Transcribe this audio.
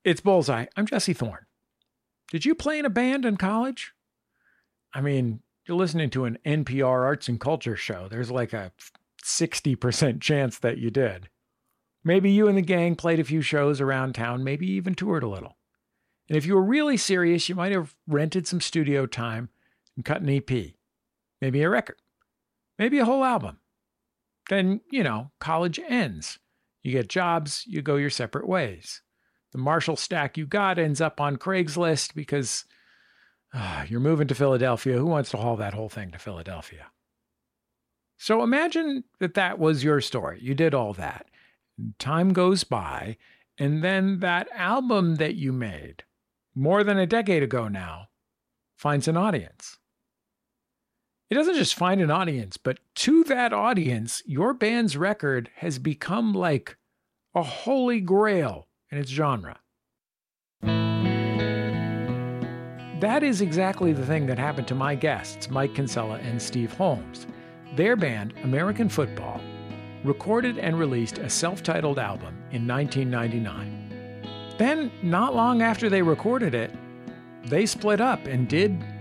It's Bullseye. I'm Jesse Thorne. Did you play in a band in college? I mean, you're listening to an NPR arts and culture show. There's like a 60% chance that you did. Maybe you and the gang played a few shows around town, maybe even toured a little. And if you were really serious, you might have rented some studio time and cut an EP. Maybe a record. Maybe a whole album. Then, college ends. You get jobs, you go your separate ways. The Marshall stack you got ends up on Craigslist because you're moving to Philadelphia. Who wants to haul that whole thing to Philadelphia? So imagine that was your story. You did all that. Time goes by, and then that album that you made more than a decade ago now finds an audience. It doesn't just find an audience, but to that audience, your band's record has become like a holy grail in its genre. That is exactly the thing that happened to my guests, Mike Kinsella and Steve Holmes. Their band, American Football, recorded and released a self-titled album in 1999. Then, not long after they recorded it, they split up and did